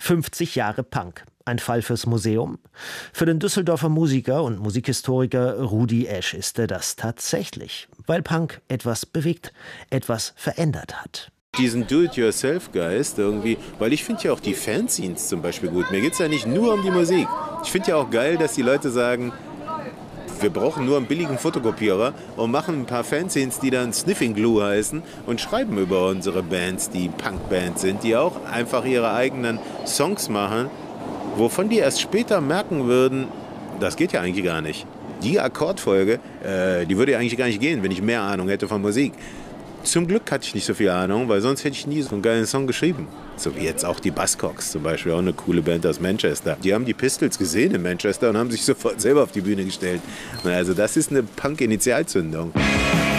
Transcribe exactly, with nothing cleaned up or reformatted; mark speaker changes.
Speaker 1: fünfzig Jahre Punk. Ein Fall fürs Museum? Für den Düsseldorfer Musiker und Musikhistoriker Rudi Esch ist er das tatsächlich, weil Punk etwas bewegt, etwas verändert hat.
Speaker 2: Diesen Do-it-yourself-Geist irgendwie, weil ich finde ja auch die Fanzines zum Beispiel gut. Mir geht es ja nicht nur um die Musik. Ich finde ja auch geil, dass die Leute sagen, wir brauchen nur einen billigen Fotokopierer und machen ein paar Fanzines, die dann Sniffing Glue heißen und schreiben über unsere Bands, die Punkbands sind, die auch einfach ihre eigenen Songs machen, wovon die erst später merken würden, das geht ja eigentlich gar nicht. Die Akkordfolge, äh, die würde ja eigentlich gar nicht gehen, wenn ich mehr Ahnung hätte von Musik. Zum Glück hatte ich nicht so viel Ahnung, weil sonst hätte ich nie so einen geilen Song geschrieben. So wie jetzt auch die Buzzcocks zum Beispiel, auch eine coole Band aus Manchester. Die haben die Pistols gesehen in Manchester und haben sich sofort selber auf die Bühne gestellt. Also das ist eine Punk-Initialzündung.